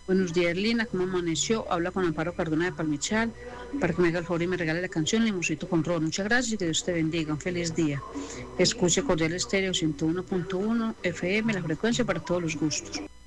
Buenos días, Lina, ¿cómo amaneció? Habla con Amparo Cardona de Palmichal para que me haga el favor y me regale la canción Limoncito con Ron. Muchas gracias y que Dios te bendiga. Un feliz día. Escuche Cordial Estéreo 101.1 FM, la frecuencia para todos los gustos.